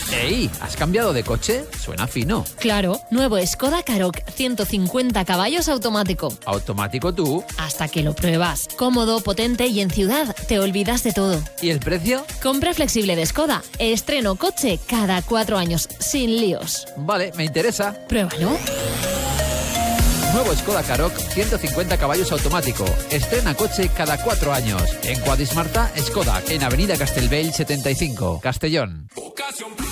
¡Ey! ¿Has cambiado de coche? Suena fino. Claro, nuevo Skoda Karoq, 150 caballos automático. ¿Automático tú? Hasta que lo pruebas. Cómodo, potente y en ciudad te olvidas de todo. ¿Y el precio? Compra flexible de Skoda. Estreno coche cada 4 años, sin líos. Vale, me interesa. Pruébalo. Nuevo Skoda Karoq, 150 caballos automático. Estrena coche cada 4 años. En Quadismarta, Skoda, en Avenida Castelbell 75, Castellón.